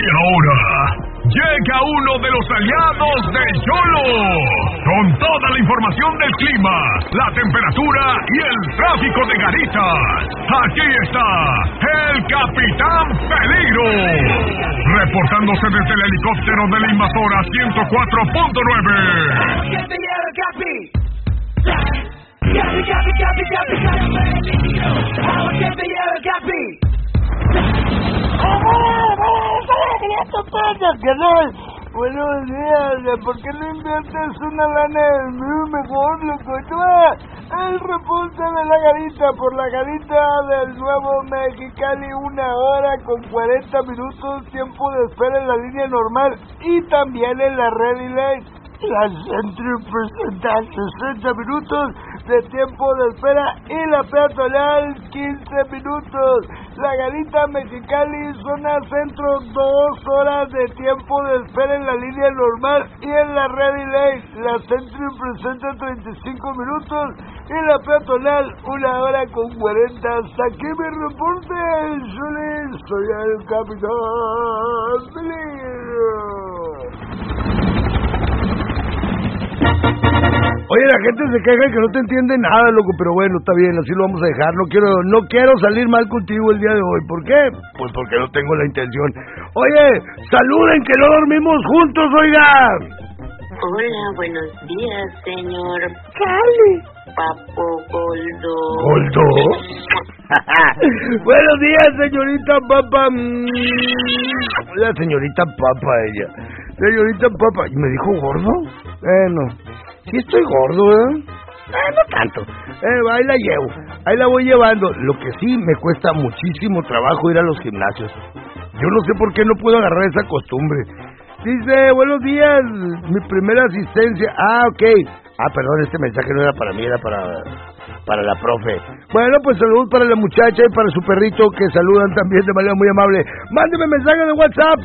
ahora llega uno de los aliados de YOLO, con toda la información del clima, la temperatura y el tráfico de Garitas. Aquí está el Capitán Peligro, reportándose desde el helicóptero de la invasora 104.9. Buenos días, ¿por qué no inviertes una lana en mí mejor, loco? El repunte de la Garita por la Garita del Nuevo Mexicali, 1 hora con 40 minutos, tiempo de espera en la línea normal y también en la Ready Lane. La Centro presenta 60 minutos de tiempo de espera y la peatonal 15 minutos. La Garita Mexicali, zona centro, 2 horas de tiempo de espera en la línea normal y en la Ready Lane. La Centro presenta 35 minutos y la peatonal 1 hora con 40. Hasta aquí mi reporte, Jules. Soy el Capitán Peligro. Oye, la gente se queja que no te entiende nada, loco, pero bueno, está bien, así lo vamos a dejar. No quiero salir mal contigo el día de hoy. ¿Por qué? Pues porque no tengo la intención. Oye, saluden que no dormimos juntos, oiga. Hola, buenos días, señor Cali. Papo Goldo. ¿Goldo? Buenos días, señorita Papa. La señorita Papa, ella. Señorita Papa. ¿Y me dijo gordo? Bueno, sí estoy gordo, ¿eh? No tanto. Ahí la llevo. Ahí la voy llevando. Lo que sí me cuesta muchísimo trabajo ir a los gimnasios. Yo no sé por qué no puedo agarrar esa costumbre. Dice, buenos días, mi primera asistencia. Ok. Perdón, este mensaje no era para mí, era para la profe. Bueno, pues saludos para la muchacha y para su perrito que saludan también de manera muy amable. Mándeme mensaje de WhatsApp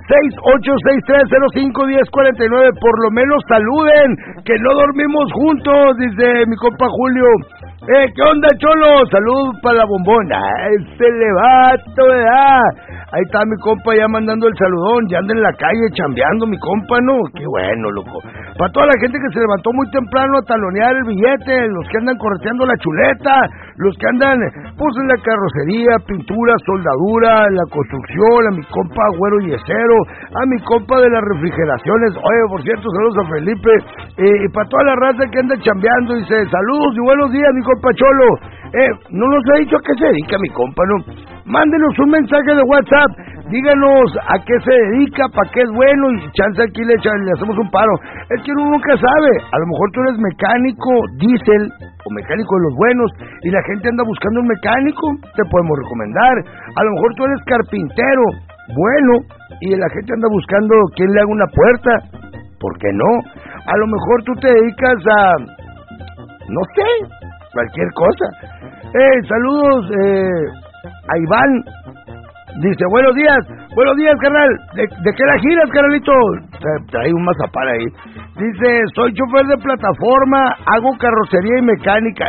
6863051049. Por lo menos saluden, que no dormimos juntos, dice mi compa Julio. ¿Qué onda, Cholo? Salud para la bombona. Ese levato, ¿verdad? Ahí está mi compa ya mandando el saludón. Ya anda en la calle chambeando mi compa, ¿no? Qué bueno, loco. Para toda la gente que se levantó muy temprano a talonear el billete, los que andan correteando la chuleta, los que andan pues en la carrocería, pintura, soldadura, la construcción, a mi compa Güero Yesero, a mi compa de las refrigeraciones. Oye, por cierto, saludos a Felipe. Y para toda la raza que anda chambeando, dice, saludos y buenos días, mi compa Cholo. No nos ha dicho a qué se dedica mi compa, ¿no? Mándenos un mensaje de WhatsApp, díganos a qué se dedica, para qué es bueno, y chance aquí le hacemos un paro. Es que uno nunca sabe, a lo mejor tú eres mecánico diésel o mecánico de los buenos y la gente anda buscando un mecánico, te podemos recomendar. A lo mejor tú eres carpintero bueno y la gente anda buscando quién le haga una puerta, ¿por qué no? A lo mejor tú te dedicas a, no sé, cualquier cosa. Saludos a Iván. Dice, buenos días, carnal. ¿De qué la giras, carnalito? Trae un mazapán ahí. Dice, soy chofer de plataforma, hago carrocería y mecánica.